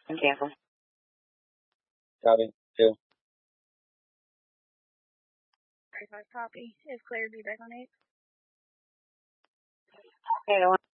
And cancel. Copy. 2. 35 copy. If cleared, be back on 8. Okay,